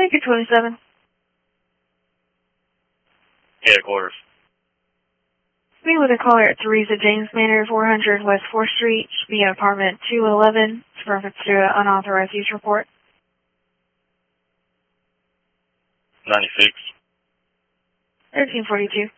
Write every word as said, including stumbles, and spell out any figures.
Baker twenty-seven. Yeah, quarters. Speak with a caller at Teresa James Manor, four hundred West fourth Street. Should be in apartment two eleven. It's reference to an unauthorized use report. ninety-six. thirteen forty-two.